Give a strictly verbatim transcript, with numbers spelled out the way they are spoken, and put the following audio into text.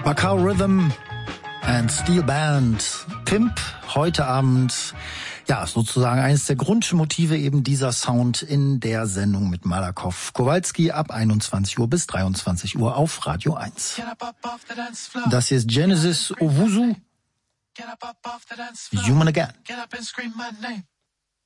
Macau Rhythm and Steel Band, Pimp, heute Abend, ja, sozusagen eines der Grundmotive eben dieser Sound in der Sendung mit Malakoff Kowalski ab einundzwanzig Uhr bis dreiundzwanzig Uhr auf Radio eins. Das hier ist Genesis Owusu, Human Again.